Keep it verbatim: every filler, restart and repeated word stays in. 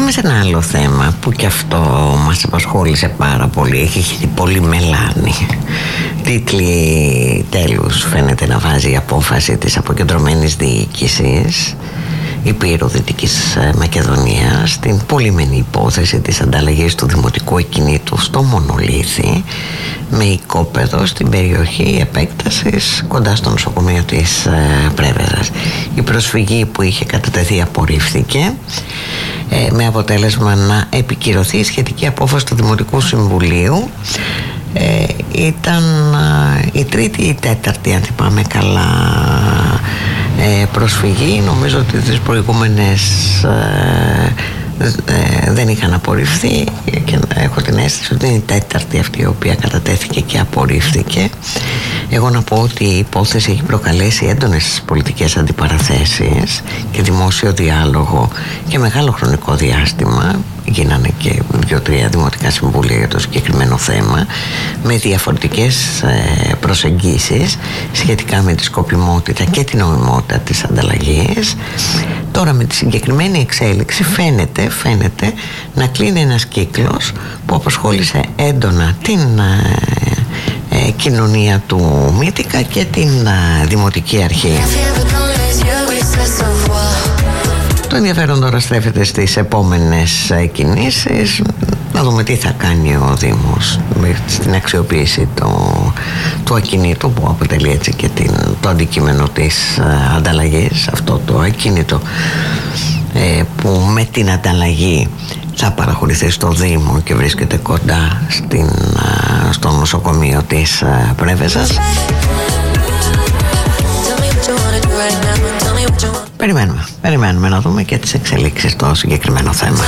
Πάμε σε ένα άλλο θέμα που και αυτό μας απασχόλησε πάρα πολύ. Έχει χυθεί πολύ μελάνη. Τίτλοι τέλους φαίνεται να βάζει η απόφαση της αποκεντρωμένης διοίκησης Υπήρου Δυτικής Μακεδονίας στην πολυμενή υπόθεση της ανταλλαγής του δημοτικού ακινήτου στο Μονολίθι με οικόπεδο στην περιοχή επέκτασης κοντά στο νοσοκομείο της Πρέβεζας. Η προσφυγή που είχε κατατεθεί απορρίφθηκε ε, με αποτέλεσμα να επικυρωθεί η σχετική απόφαση του Δημοτικού Συμβουλίου. Ε, ήταν ε, η τρίτη ή η τέταρτη, αν θυμάμαι καλά, ε, προσφυγή. Νομίζω ότι τις προηγούμενες ε, ε, δεν είχαν απορριφθεί και έχω την αίσθηση ότι είναι η τέταρτη αυτή η οποία κατατέθηκε και απορρίφθηκε. Εγώ να πω ότι η υπόθεση έχει προκαλέσει έντονες πολιτικές αντιπαραθέσεις και δημόσιο διάλογο και μεγάλο χρονικό διάστημα. Γίνανε και δύο-τρία δημοτικά συμβούλια για το συγκεκριμένο θέμα με διαφορετικές ε, προσεγγίσεις σχετικά με τη σκοπιμότητα και την νομιμότητα της ανταλλαγής. Τώρα με τη συγκεκριμένη εξέλιξη φαίνεται, φαίνεται να κλείνει ένας κύκλος που απασχόλησε έντονα την ε, ε, κοινωνία του Μύτικα και την ε, Δημοτική Αρχή. Το ενδιαφέρον τώρα στρέφεται στις επόμενες κινήσεις. Να δούμε τι θα κάνει ο Δήμος στην αξιοποίηση του, του ακινήτου που αποτελεί έτσι και την, το αντικείμενο της ανταλλαγής. Αυτό το ακίνητο ε, που με την ανταλλαγή θα παραχωρηθεί στο Δήμο και βρίσκεται κοντά στην, στο νοσοκομείο της Πρέβεζας. Περιμένουμε, περιμένουμε να δούμε και τις εξελίξεις στο συγκεκριμένο θέμα.